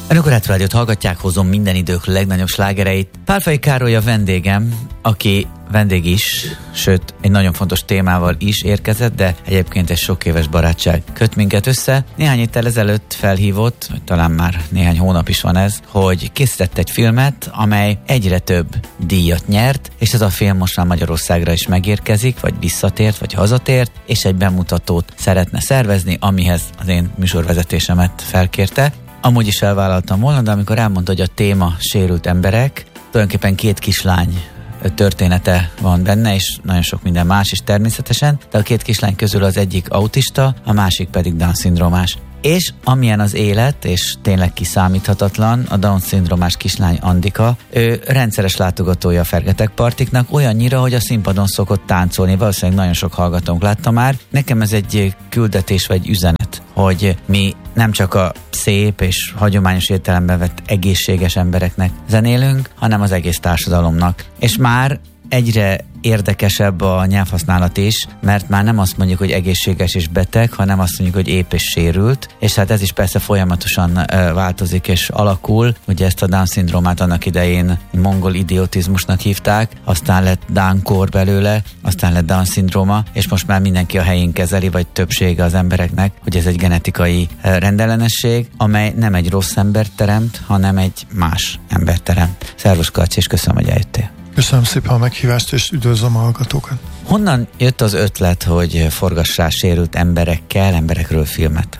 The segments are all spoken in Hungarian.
Önök a Retro Rádiót hallgatják, hozom minden idők legnagyobb slágereit. Pálfai Károly a vendégem, aki vendég is, sőt egy nagyon fontos témával is érkezett, de egyébként egy sok éves barátság köt minket össze. Néhány héttel ezelőtt felhívott, vagy talán már néhány hónap is van ez, hogy készített egy filmet, amely egyre több díjat nyert, és ez a film most már Magyarországra is megérkezik, vagy visszatért, vagy hazatért, és egy bemutatót szeretne szervezni, amihez az én műsorvezetésemet felkérte. Amúgy is elvállaltam volna, de amikor elmondta, hogy a téma sérült emberek, tulajdonképpen két kislány története van benne, és nagyon sok minden más is természetesen, de a két kislány közül az egyik autista, a másik pedig Down-szindrómás. És amilyen az élet, és tényleg kiszámíthatatlan, a Down-szindrómás kislány Andika, ő rendszeres látogatója a Fergetegpartiknak, olyannyira, hogy a színpadon szokott táncolni, valószínűleg nagyon sok hallgatónk látta már. Nekem ez egy küldetés vagy üzenet, hogy mi nem csak a szép és hagyományos értelemben vett egészséges embereknek zenélünk, hanem az egész társadalomnak. És már egyre érdekesebb a nyelvhasználat is, mert már nem azt mondjuk, hogy egészséges és beteg, hanem azt mondjuk, hogy épp és sérült, és hát ez is persze folyamatosan változik és alakul. Ugye ezt a Down-szindrómát annak idején mongol idiotizmusnak hívták, aztán lett Down-kór belőle, aztán lett Down-szindróma, és most már mindenki a helyén kezeli, vagy többsége az embereknek, hogy ez egy genetikai rendellenesség, amely nem egy rossz embert teremt, hanem egy más embert teremt. Szervusz Karcsi, és köszönöm, hogy eljöttél. Köszönöm szépen a meghívást, és üdvözlöm a hallgatókat. Honnan jött az ötlet, hogy forgassál sérült emberekről filmet?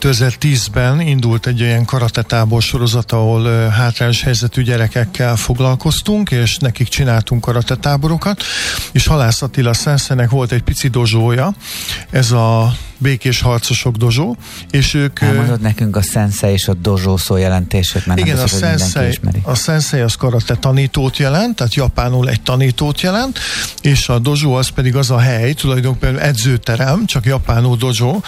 2010-ben indult egy olyan karatetábor sorozat, ahol hátrányos helyzetű gyerekekkel foglalkoztunk, és nekik csináltunk karatetáborokat, és Halász Attila szenszeinek volt egy pici dozsója, ez a Békés Harcosok dozsó, és ők... Elmondod nekünk a szenszei és a dozsó szó jelentését, mert igen, nem biztos, hogy mindenki ismeri. A szenszei az karate tanítót jelent, tehát japánul egy tanítót jelent, és a dozsó az pedig az a hely, tulajdonképpen edzőterem, csak japánul dozsó,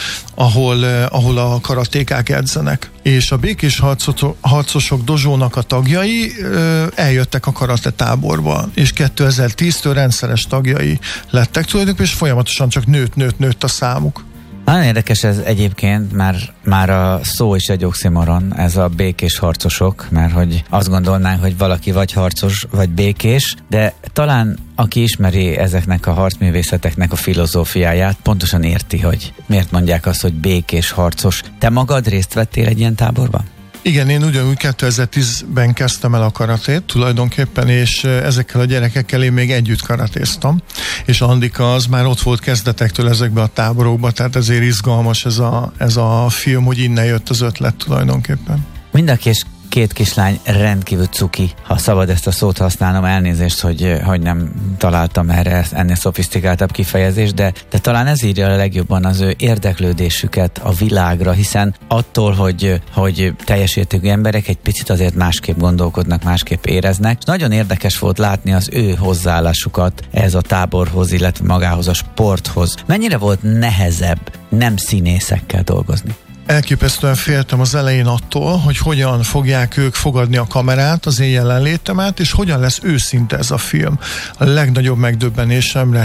ahol a karatékák edzenek. És a Békés Harcosok dozsónak a tagjai eljöttek a karate táborba, és 2010-től rendszeres tagjai lettek tulajdonképpen, és folyamatosan csak nőtt a számuk. Nagyon érdekes ez egyébként, már a szó is egy oximoron, ez a békés harcosok, mert hogy azt gondolnánk, hogy valaki vagy harcos, vagy békés, de talán aki ismeri ezeknek a harcművészeteknek a filozófiáját, pontosan érti, hogy miért mondják azt, hogy békés harcos. Te magad részt vettél egy ilyen táborban? Igen, én ugyanúgy 2010-ben kezdtem el a karatét tulajdonképpen, és ezekkel a gyerekekkel én még együtt karatéztam, és Andika az már ott volt kezdetektől ezekbe a táborokba, tehát ezért izgalmas ez a film, hogy innen jött az ötlet tulajdonképpen. Mindenki és két kislány rendkívül cuki, ha szabad ezt a szót használnom, elnézést, hogy nem találtam erre ennél szofisztikáltabb kifejezést, de talán ez írja a legjobban az ő érdeklődésüket a világra, hiszen attól, hogy teljes értékű emberek egy picit azért másképp gondolkodnak, másképp éreznek. Nagyon érdekes volt látni az ő hozzáállásukat ez a táborhoz, illetve magához a sporthoz. Mennyire volt nehezebb nem színészekkel dolgozni? Elképesztően féltem az elején attól, hogy hogyan fogják ők fogadni a kamerát, az én jelenlétemet, és hogyan lesz őszinte ez a film. A legnagyobb megdöbbenésemre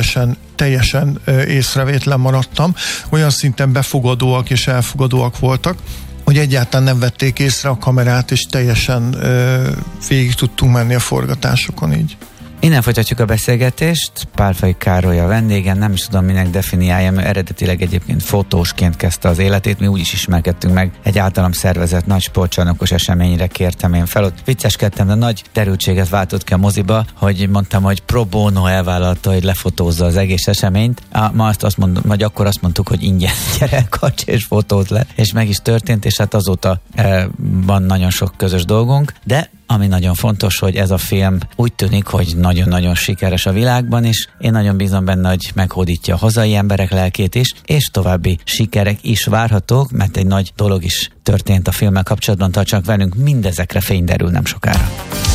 teljesen észrevétlen maradtam. Olyan szinten befogadóak és elfogadóak voltak, hogy egyáltalán nem vették észre a kamerát, és teljesen végig tudtunk menni a forgatásokon így. Innen folytatjuk a beszélgetést. Pálfai Károly a vendégem, nem is tudom, minek definiálja, mert eredetileg egyébként fotósként kezdte az életét, mi úgy is ismerkedtünk meg. Egy általam szervezett nagy sportcsarnokos eseményre kértem én fel, ott vicceskedtem, de nagy derültséget váltott ki a moziba, hogy mondtam, hogy pro bono elvállalta, hogy lefotózza az egész eseményt. Ma azt mondom, vagy akkor azt mondtuk, hogy ingyen gyere, Kacsi, és fotóz le, és meg is történt, és hát azóta van nagyon sok közös dolgunk, de ami nagyon fontos, hogy ez a film úgy tűnik, hogy nagyon-nagyon sikeres a világban, és én nagyon bízom benne, hogy meghódítja a hazai emberek lelkét is, és további sikerek is várhatók, mert egy nagy dolog is történt a filmmel kapcsolatban, tartsanak velünk, mindezekre fény derül nem sokára.